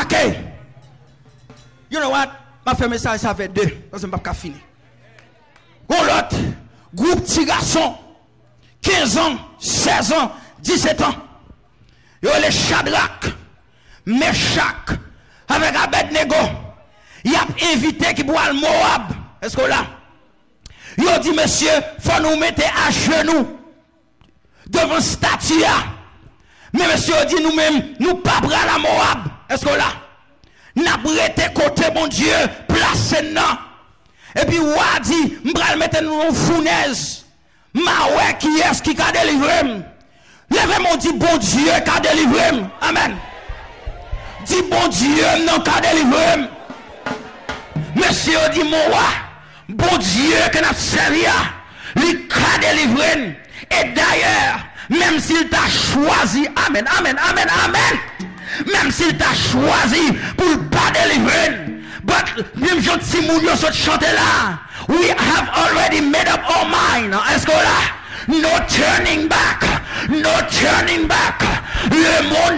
attaqué. You know what? Ma fait message ça fait 2 parce que je ne peux pas finir. L'autre groupe petit garçon 15 ans, 16 ans, 17 ans. Yo les Shadrach, Meshach avec Abednego. Il a invité qui boit le Moab. Est-ce que là? Il a dit, monsieur, faut nous mettre à genoux devant statue. Mais monsieur a dit, nous-mêmes, nous pas bras la Moab. Est-ce que là? N'a prêté côté, mon Dieu, placé non. Et puis, ou a dit, m'bral mettre nous en fournaise. Ma ouais, qui est-ce qui a délivré? Levez mon dit, bon Dieu, qui a délivré. Amen. Dis, bon Dieu, non, qui a délivré. Monsieur dit, mon roi, bon Dieu que nous servi, lui a délivré. Et d'ailleurs, même s'il t'a choisi, amen, amen, amen, amen, même s'il t'a choisi pour ne pas délivrer, but même si nous sommes chanter là, we have already made up our mind. Est-ce que là, no turning back, no turning back. Le mot